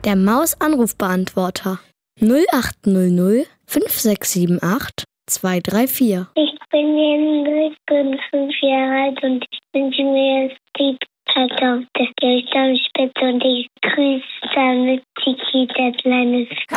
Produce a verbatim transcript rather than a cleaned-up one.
Der Maus-Anrufbeantworter null acht null null fünf sechs sieben acht zwei drei vier. Ich bin Henrik, bin fünf Jahre alt und ich wünsche mir das Lied Tag auf der Kirche am Spitze und ich grüße damit die Kita Kleines.